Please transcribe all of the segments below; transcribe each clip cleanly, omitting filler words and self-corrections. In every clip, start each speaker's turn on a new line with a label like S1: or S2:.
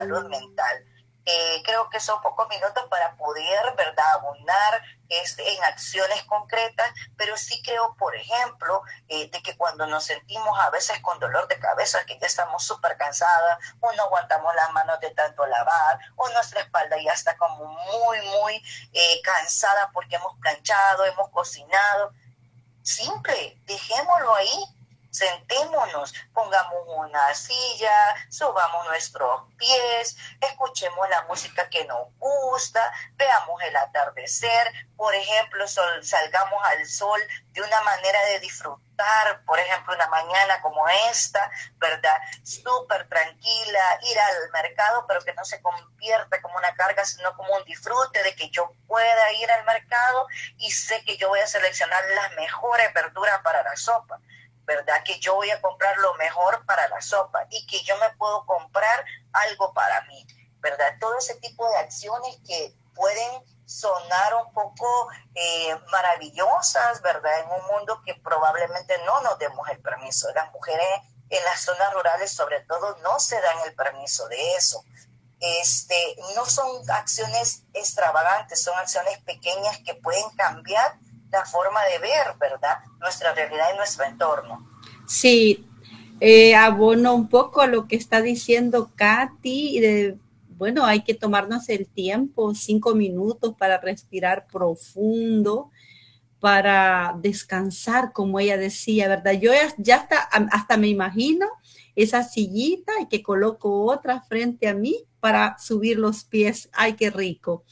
S1: salud mental. Creo que son pocos minutos para poder, ¿verdad?, abonar en acciones concretas, pero sí creo, por ejemplo, de que cuando nos sentimos a veces con dolor de cabeza, que ya estamos súper cansadas, o no aguantamos las manos de tanto lavar, o nuestra espalda ya está como muy cansada porque hemos planchado, hemos cocinado. Simple, dejémoslo ahí, sentémonos, pongamos una silla, subamos nuestros pies, escuchemos la música que nos gusta, veamos el atardecer, por ejemplo, salgamos al sol de una manera de disfrutar, por ejemplo, una mañana como esta, ¿verdad? Súper tranquila, ir al mercado, pero que no se convierta como una carga, sino como un disfrute de que yo pueda ir al mercado y sé que yo voy a seleccionar las mejores verduras para la sopa, ¿verdad? Que yo voy a comprar lo mejor para la sopa y que yo me puedo comprar algo para mí, ¿verdad? Todo ese tipo de acciones que pueden sonar un poco maravillosas, ¿verdad? En un mundo que probablemente no nos demos el permiso. Las mujeres en las zonas rurales, sobre todo, no se dan el permiso de eso. No son acciones extravagantes, son acciones pequeñas que pueden cambiar la forma de ver, ¿verdad?, nuestra realidad y nuestro entorno.
S2: Sí, abono un poco a lo que está diciendo Katy. Bueno, hay que tomarnos el tiempo, 5 minutos para respirar profundo, para descansar, como ella decía, ¿verdad? Yo ya hasta me imagino esa sillita y que coloco otra frente a mí para subir los pies. ¡Ay, qué rico!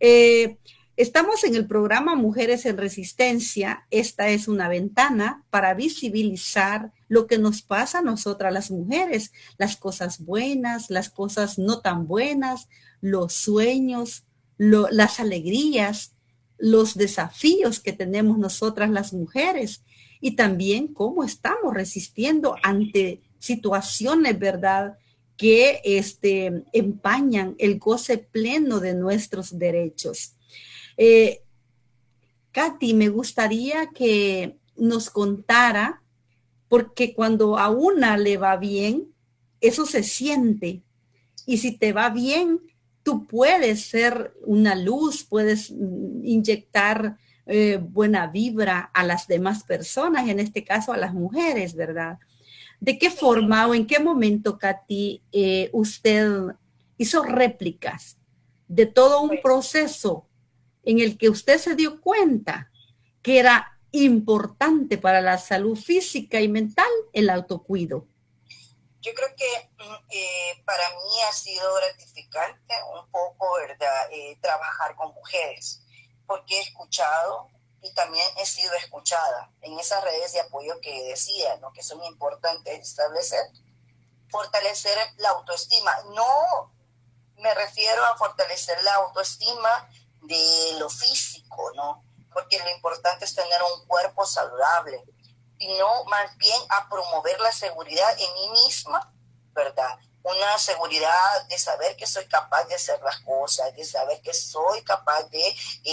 S2: Estamos en el programa Mujeres en Resistencia. Esta es una ventana para visibilizar lo que nos pasa a nosotras las mujeres, las cosas buenas, las cosas no tan buenas, los sueños, las alegrías, los desafíos que tenemos nosotras las mujeres y también cómo estamos resistiendo ante situaciones, ¿verdad?, que empañan el goce pleno de nuestros derechos. Eh, Katy, me gustaría que nos contara, porque cuando a una le va bien, eso se siente. Y si te va bien, tú puedes ser una luz, puedes inyectar buena vibra a las demás personas, en este caso a las mujeres, ¿verdad? ¿De qué
S1: Sí,
S2: forma o en qué momento, Katy, usted hizo réplicas de todo un
S1: pues
S2: proceso en el que usted se dio cuenta que era importante para la salud física y mental el autocuido?
S1: yo creo que para mí ha sido gratificante un poco, ¿verdad?, trabajar con mujeres, porque he escuchado y también he sido escuchada en esas redes de apoyo que decía, ¿no?, que son importantes establecer, fortalecer la autoestima. No me refiero a fortalecer la autoestima de lo físico, ¿no? Porque lo importante es tener un cuerpo saludable, sino más bien a promover la seguridad en mí misma, ¿verdad? Una seguridad de saber que soy capaz de hacer las cosas, de saber que soy capaz de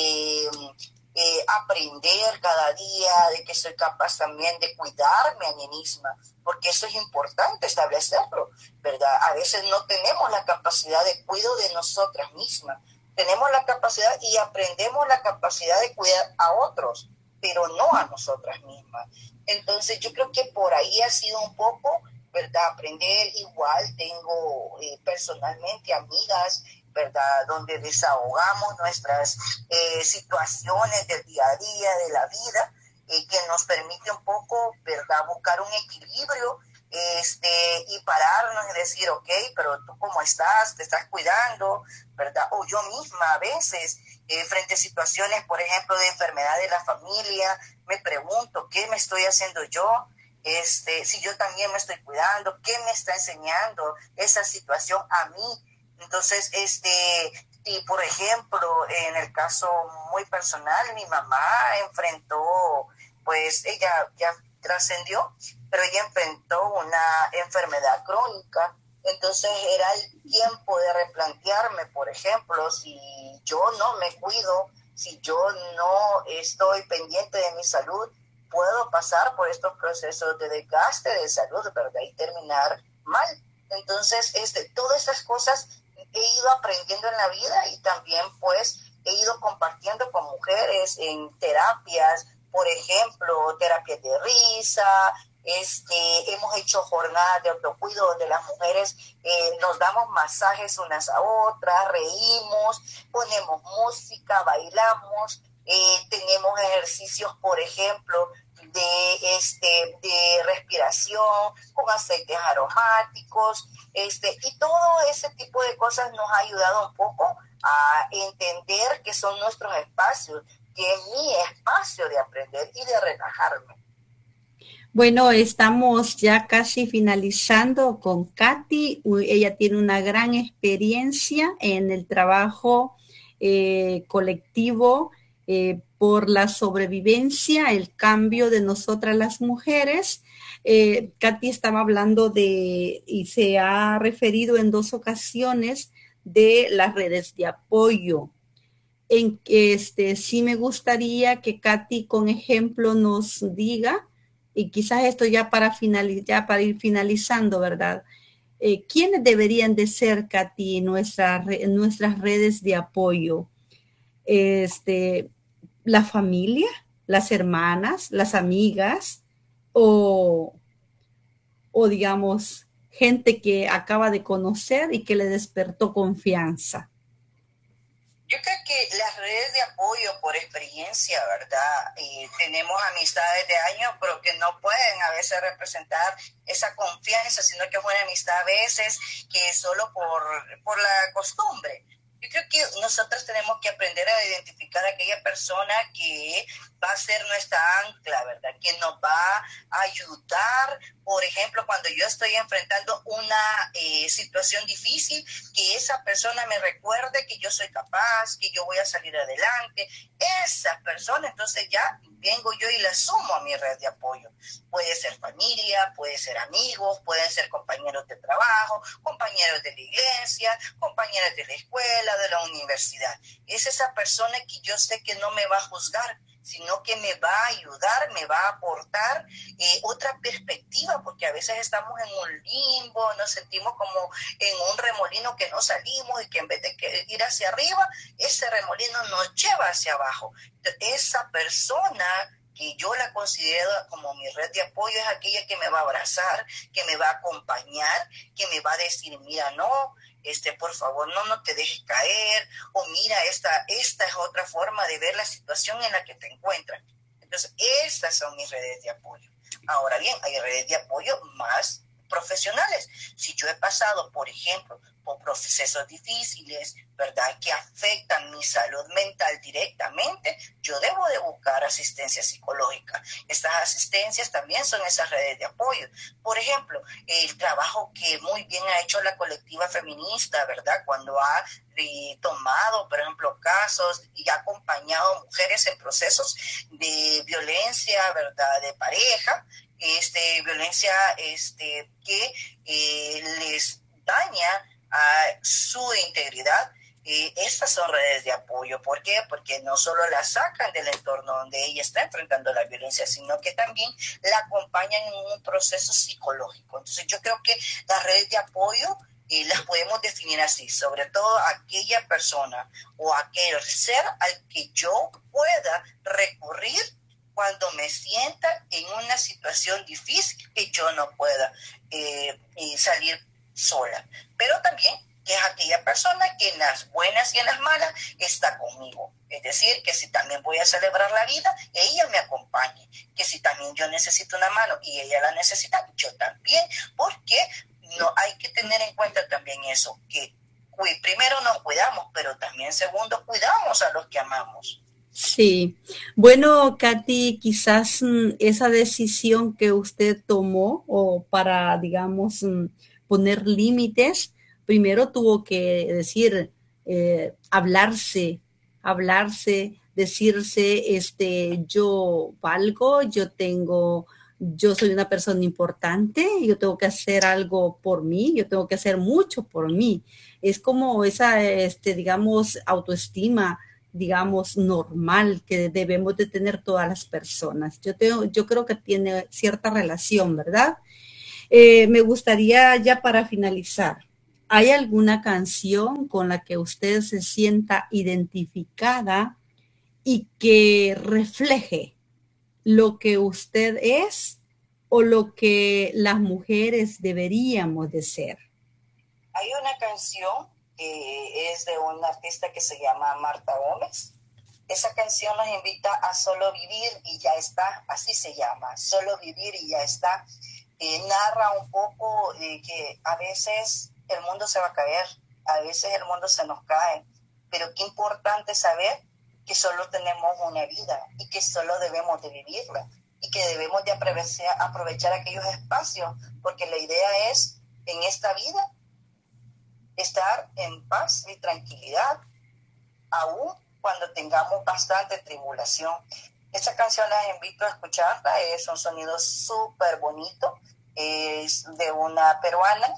S1: aprender cada día, de que soy capaz también de cuidarme a mí misma, porque eso es importante establecerlo, ¿verdad? A veces no tenemos la capacidad de cuidado de nosotras mismas, tenemos la capacidad y aprendemos la capacidad de cuidar a otros, pero no a nosotras mismas. Entonces yo creo que por ahí ha sido un poco, ¿verdad? Aprender. Igual tengo personalmente amigas, ¿verdad?, donde desahogamos nuestras situaciones del día a día, de la vida, que nos permite un poco, ¿verdad?, buscar un equilibrio, y pararnos y decir, ok, pero tú cómo estás, te estás cuidando, ¿verdad? O yo misma a veces, frente a situaciones, por ejemplo, de enfermedad de la familia, me pregunto, ¿qué me estoy haciendo yo? Si yo también me estoy cuidando, ¿qué me está enseñando esa situación a mí? Entonces, y por ejemplo, en el caso muy personal, mi mamá enfrentó, pues ella ya trascendió, pero ella enfrentó una enfermedad crónica. Entonces era el tiempo de replantearme, por ejemplo, si yo no me cuido, si yo no estoy pendiente de mi salud, puedo pasar por estos procesos de desgaste de salud, ¿verdad?, y terminar mal. Entonces, todas estas cosas he ido aprendiendo en la vida y también pues he ido compartiendo con mujeres en terapias, por ejemplo, terapias de risa, hemos hecho jornadas de autocuido donde las mujeres nos damos masajes unas a otras, reímos, ponemos música, bailamos, tenemos ejercicios, por ejemplo, de respiración con aceites aromáticos, y todo ese tipo de cosas nos ha ayudado un poco a entender que son nuestros espacios, que es mi espacio de aprender y de relajarme.
S2: Bueno, estamos ya casi finalizando con Katy. Ella tiene una gran experiencia en el trabajo colectivo por la sobrevivencia, el cambio de nosotras las mujeres. Katy estaba hablando y se ha referido en 2 ocasiones de las redes de apoyo. En que sí me gustaría que Katy con ejemplo nos diga, y quizás esto ya ya para ir finalizando, ¿verdad? ¿Quiénes deberían de ser, Katy, nuestras redes de apoyo? ¿La familia, las hermanas, las amigas o, o digamos, gente que acaba de conocer y que le despertó confianza?
S1: Yo creo que las redes de apoyo por experiencia, ¿verdad? Tenemos amistades de años, pero que no pueden a veces representar esa confianza, sino que es una amistad a veces que es solo por la costumbre. Yo creo que nosotros tenemos que aprender a identificar a aquella persona que va a ser nuestra ancla, ¿verdad? Que nos va a ayudar, por ejemplo, cuando yo estoy enfrentando una situación difícil, que esa persona me recuerde que yo soy capaz, que yo voy a salir adelante. Esa persona, entonces ya vengo yo y la sumo a mi red de apoyo. Puede ser familia, puede ser amigos, pueden ser compañeros de trabajo, compañeros de la iglesia, compañeros de la escuela, de la universidad. Es esa persona que yo sé que no me va a juzgar, sino que me va a ayudar, me va a aportar otra perspectiva, porque a veces estamos en un limbo, nos sentimos como en un remolino que no salimos y que en vez de ir hacia arriba, ese remolino nos lleva hacia abajo. Entonces, esa persona que yo la considero como mi red de apoyo es aquella que me va a abrazar, que me va a acompañar, que me va a decir, mira, no, por favor, no te dejes caer, o mira, esta es otra forma de ver la situación en la que te encuentras. Entonces, estas son mis redes de apoyo. Ahora bien, hay redes de apoyo más profesionales. Si yo he pasado, por ejemplo, por procesos difíciles, ¿verdad?, que afectan mi salud mental directamente, yo debo de buscar asistencia psicológica. Estas asistencias también son esas redes de apoyo. Por ejemplo, el trabajo que muy bien ha hecho la colectiva feminista, ¿verdad?, cuando ha tomado, por ejemplo, casos y ha acompañado mujeres en procesos de violencia, ¿verdad?, de pareja, violencia que les daña a su integridad. Estas son redes de apoyo. ¿Por qué? Porque no solo la sacan del entorno donde ella está enfrentando la violencia, sino que también la acompañan en un proceso psicológico. Entonces yo creo que las redes de apoyo las podemos definir así, sobre todo aquella persona o aquel ser al que yo pueda recurrir cuando me sienta en una situación difícil que yo no pueda salir sola. Pero también que es aquella persona que en las buenas y en las malas está conmigo. Es decir, que si también voy a celebrar la vida, ella me acompañe. Que si también yo necesito una mano y ella la necesita, yo también. Porque no hay que tener en cuenta también eso, que primero nos cuidamos, pero también segundo cuidamos a los que amamos.
S2: Sí, bueno, Katy, quizás esa decisión que usted tomó o para, digamos, poner límites, primero tuvo que decir, hablarse, decirse, yo valgo, yo soy una persona importante, yo tengo que hacer algo por mí, yo tengo que hacer mucho por mí. Es como esa, digamos, autoestima, digamos, normal que debemos de tener todas las personas. Yo creo que tiene cierta relación, ¿verdad? Me gustaría ya para finalizar, ¿Hay alguna canción con la que usted se sienta identificada y que refleje lo que usted es o lo que las mujeres deberíamos de ser?
S1: Hay una canción que es de una artista que se llama Marta Gómez. Esa canción nos invita a solo vivir y ya está, así se llama, solo vivir y ya está. Narra un poco que a veces el mundo se va a caer, a veces el mundo se nos cae, pero qué importante saber que solo tenemos una vida y que solo debemos de vivirla y que debemos de aprovechar aquellos espacios, porque la idea es en esta vida estar en paz y tranquilidad, aún cuando tengamos bastante tribulación. Esta canción las invito a escucharla, es un sonido súper bonito, es de una peruana,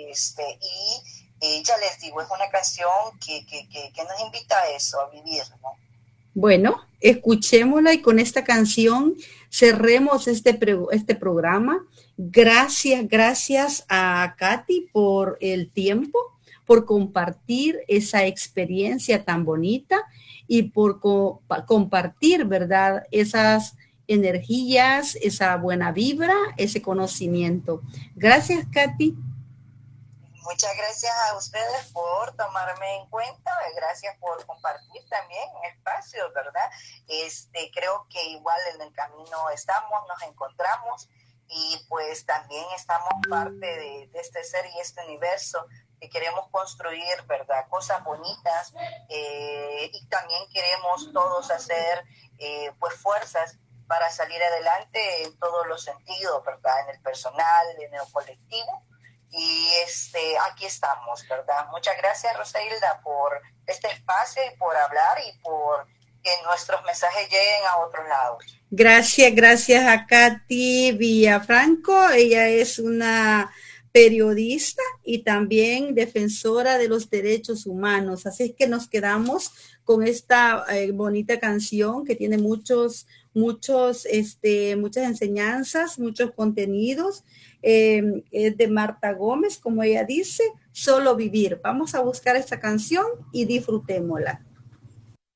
S1: y ya les digo, es una canción que nos invita a eso, a vivir, ¿no?
S2: Bueno, escuchémosla y con esta canción cerremos este programa. Gracias, gracias a Katy por el tiempo, por compartir esa experiencia tan bonita y por compartir, ¿verdad? Esas energías, esa buena vibra, ese conocimiento. Gracias, Katy.
S1: Muchas gracias a ustedes por tomarme en cuenta, gracias por compartir también espacios, ¿verdad? Creo que igual en el camino estamos, nos encontramos y pues también estamos parte de este ser y este universo que queremos construir, ¿verdad? Cosas bonitas y también queremos todos hacer pues fuerzas para salir adelante en todos los sentidos, ¿verdad? En el personal, en el colectivo. Y aquí estamos, ¿verdad? Muchas gracias, Rosailda, por este espacio y por hablar y por que nuestros mensajes lleguen a otros lados.
S2: Gracias, gracias a Katy Villafranco. Ella es una periodista y también defensora de los derechos humanos. Así es que nos quedamos con esta bonita canción que tiene muchas enseñanzas, muchos contenidos. Es de Marta Gómez, como ella dice, solo vivir. Vamos a buscar esta canción y disfrutémosla.